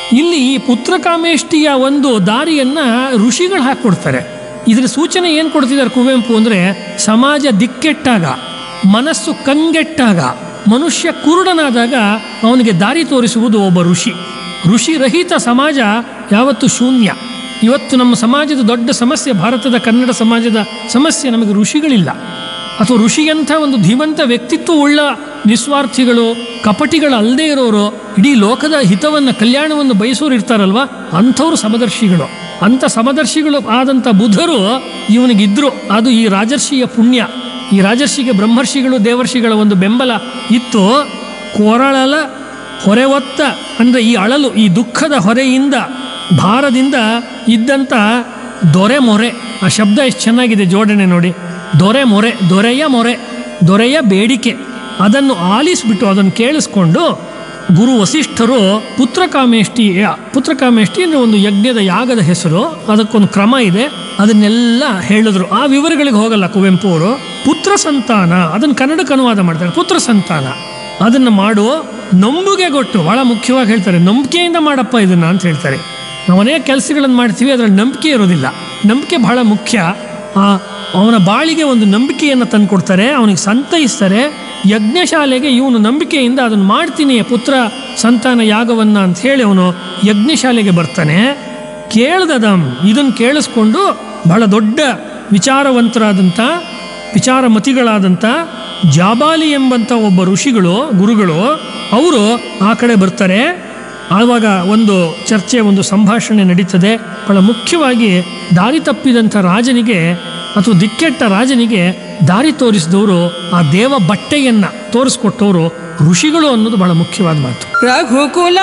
ಇಲ್ಲಿ ಈ ಪುತ್ರಕಾಮೇಷ್ಟಿಯ ಒಂದು ದಾರಿಯನ್ನು ಋಷಿಗಳು ಹಾಕ್ಕೊಡ್ತಾರೆ. ಇದರ ಸೂಚನೆ ಏನು ಕೊಡ್ತಿದ್ದಾರೆ ಕುವೆಂಪು ಅಂದರೆ, ಸಮಾಜ ದಿಕ್ಕೆಟ್ಟಾಗ, ಮನಸ್ಸು ಕಂಗೆಟ್ಟಾಗ, ಮನುಷ್ಯ ಕುರುಡನಾದಾಗ ಅವನಿಗೆ ದಾರಿ ತೋರಿಸುವುದು ಒಬ್ಬ ಋಷಿ. ಋಷಿರಹಿತ ಸಮಾಜ ಯಾವತ್ತೂ ಶೂನ್ಯ. ಇವತ್ತು ನಮ್ಮ ಸಮಾಜದ ದೊಡ್ಡ ಸಮಸ್ಯೆ, ಭಾರತದ ಕನ್ನಡ ಸಮಾಜದ ಸಮಸ್ಯೆ, ನಮಗೆ ಋಷಿಗಳಿಲ್ಲ. ಅಥವಾ ಋಷಿಯಂಥ ಒಂದು ಧೀಮಂತ ವ್ಯಕ್ತಿತ್ವ ಉಳ್ಳ ನಿಸ್ವಾರ್ಥಿಗಳು, ಕಪಟಿಗಳು ಅಲ್ಲದೆ ಇರೋರು, ಇಡೀ ಲೋಕದ ಹಿತವನ್ನು, ಕಲ್ಯಾಣವನ್ನು ಬಯಸೋರು ಇರ್ತಾರಲ್ವ, ಅಂಥವ್ರು ಸಮದರ್ಶಿಗಳು. ಅಂಥ ಸಮದರ್ಶಿಗಳು ಆದಂಥ ಬುಧರು ಇವನಿಗಿದ್ರು. ಅದು ಈ ರಾಜರ್ಷಿಯ ಪುಣ್ಯ. ಈ ರಾಜರ್ಷಿಗೆ ಬ್ರಹ್ಮರ್ಷಿಗಳು, ದೇವರ್ಷಿಗಳ ಒಂದು ಬೆಂಬಲ ಇತ್ತು. ಕೊರಳಲ ಹೊರೆ ಹೊತ್ತ ಅಂದರೆ ಈ ಅಳಲು, ಈ ದುಃಖದ ಹೊರೆಯಿಂದ, ಭಾರದಿಂದ ಇದ್ದಂಥ ದೊರೆ ಮೊರೆ, ಆ ಶಬ್ದ ಎಷ್ಟು ಚೆನ್ನಾಗಿದೆ ಜೋಡಣೆ ನೋಡಿ. ದೊರೆ ಮೊರೆ, ದೊರೆಯ ಮೊರೆ, ದೊರೆಯ ಬೇಡಿಕೆ, ಅದನ್ನು ಆಲಿಸ್ಬಿಟ್ಟು ಅದನ್ನು ಕೇಳಿಸ್ಕೊಂಡು ಗುರು ವಸಿಷ್ಠರು ಪುತ್ರಕಾಮೇಷ್ಟಿ ಅಂದರೆ ಒಂದು ಯಜ್ಞದ ಯಾಗದ ಹೆಸರು, ಅದಕ್ಕೊಂದು ಕ್ರಮ ಇದೆ, ಅದನ್ನೆಲ್ಲ ಹೇಳಿದ್ರು. ಆ ವಿವರಗಳಿಗೆ ಹೋಗಲ್ಲ ಕುವೆಂಪು ಅವರು. ಪುತ್ರ ಸಂತಾನ, ಅದನ್ನು ಕನ್ನಡಕ್ಕೆ ಅನುವಾದ ಮಾಡ್ತಾರೆ. ಪುತ್ರ ಸಂತಾನ ಅದನ್ನು ಮಾಡುವ ನಂಬುಗೆ ಕೊಟ್ಟು, ಭಾಳ ಮುಖ್ಯವಾಗಿ ಹೇಳ್ತಾರೆ, ನಂಬಿಕೆಯಿಂದ ಮಾಡಪ್ಪ ಇದನ್ನು ಅಂತ ಹೇಳ್ತಾರೆ. ನಾವು ಅನೇಕ ಕೆಲಸಗಳನ್ನು ಮಾಡ್ತೀವಿ, ಅದರಲ್ಲಿ ನಂಬಿಕೆ ಇರೋದಿಲ್ಲ. ನಂಬಿಕೆ ಬಹಳ ಮುಖ್ಯ. ಅವನ ಬಾಳಿಗೆ ಒಂದು ನಂಬಿಕೆಯನ್ನು ತಂದುಕೊಡ್ತಾರೆ, ಅವನಿಗೆ ಸಂತೈಸ್ತಾರೆ. ಯಜ್ಞಶಾಲೆಗೆ ಇವನು ನಂಬಿಕೆಯಿಂದ ಅದನ್ನು ಮಾಡ್ತೀನಿ ಪುತ್ರ ಸಂತಾನ ಯಾಗವನ್ನು ಅಂತ ಹೇಳಿ ಅವನು ಯಜ್ಞಶಾಲೆಗೆ ಬರ್ತಾನೆ. ಕೇಳ್ದದಂ, ಇದನ್ನು ಕೇಳಿಸ್ಕೊಂಡು ಬಹಳ ದೊಡ್ಡ ವಿಚಾರವಂತರಾದಂಥ, ವಿಚಾರಮತಿಗಳಾದಂಥ ಜಾಬಾಲಿ ಎಂಬಂಥ ಒಬ್ಬ ಋಷಿಗಳು, ಗುರುಗಳು, ಅವರು ಆ ಕಡೆ ಬರ್ತಾರೆ. ಆವಾಗ ಒಂದು ಚರ್ಚೆ, ಒಂದು ಸಂಭಾಷಣೆ ನಡೀತದೆ. ಬಹಳ ಮುಖ್ಯವಾಗಿ ದಾರಿ ತಪ್ಪಿದಂಥ ರಾಜನಿಗೆ ಅಥವಾ ದಿಕ್ಕೆಟ್ಟ ರಾಜನಿಗೆ ದಾರಿ ತೋರಿಸಿದವರು, ಆ ದೇವ ಬಟ್ಟೆಯನ್ನು ತೋರಿಸ್ಕೊಟ್ಟವರು ಋಷಿಗಳು ಅನ್ನೋದು ಬಹಳ ಮುಖ್ಯವಾದ ಮಾತು. ರಘುಕುಲ